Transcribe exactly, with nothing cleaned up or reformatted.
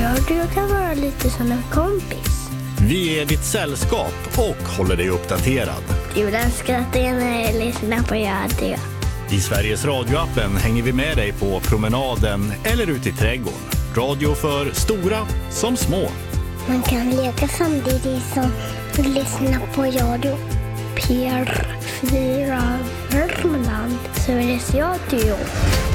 Radio kan vara lite som en kompis. Vi är ditt sällskap och håller dig uppdaterad. Julen skrattar när jag lyssnar på radio. I Sveriges radioappen hänger vi med dig på promenaden eller ute i trädgården. Radio för stora som små. Man kan leka samtidigt som lyssna på radio. P R fyra Värmland, Sveriges Radio.